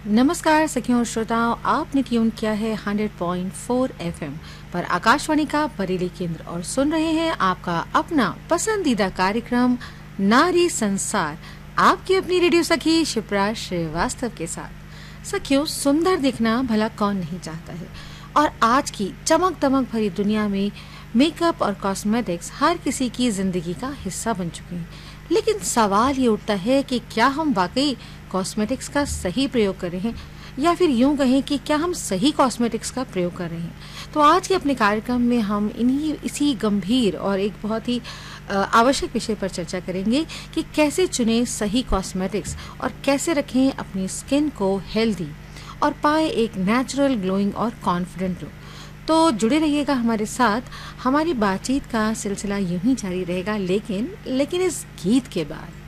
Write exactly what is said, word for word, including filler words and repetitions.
नमस्कार सखियों और श्रोताओं, आपने ट्यून किया है हंड्रेड पॉइंट फोर एफएम पर आकाशवाणी का बरेली केंद्र और सुन रहे हैं आपका अपना पसंदीदा कार्यक्रम नारी संसार, आपकी अपनी रेडियो सखी शिप्रा श्रीवास्तव के साथ। सखियों, सुंदर दिखना भला कौन नहीं चाहता है, और आज की चमक दमक भरी दुनिया में मेकअप और कॉस्मेटिक्स हर किसी की जिंदगी का हिस्सा बन चुके हैं। लेकिन सवाल ये उठता है कि क्या हम वाकई कॉस्मेटिक्स का सही प्रयोग कर रहे हैं, या फिर यूं कहें कि क्या हम सही कॉस्मेटिक्स का प्रयोग कर रहे हैं। तो आज के अपने कार्यक्रम में हम इन्हीं इसी गंभीर और एक बहुत ही आवश्यक विषय पर चर्चा करेंगे कि कैसे चुनें सही कॉस्मेटिक्स और कैसे रखें अपनी स्किन को हेल्दी और पाए एक नेचुरल ग्लोइंग और कॉन्फिडेंट लुक। तो जुड़े रहिएगा हमारे साथ, हमारी बातचीत का सिलसिला यूं ही जारी रहेगा, लेकिन लेकिन इस गीत के बाद।